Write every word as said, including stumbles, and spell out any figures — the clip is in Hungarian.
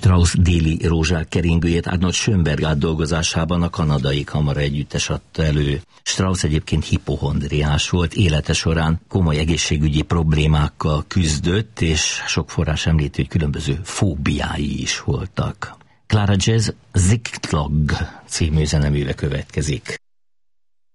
Strauss Déli rózsák keringőjét Arnold Schönberg átdolgozásában a kanadai kamara együttes adta elő. Strauss egyébként hipohondriás volt, élete során komoly egészségügyi problémákkal küzdött, és sok forrás említi, hogy különböző fóbiái is voltak. Clara Jazz Ziktlagg című zeneműve következik.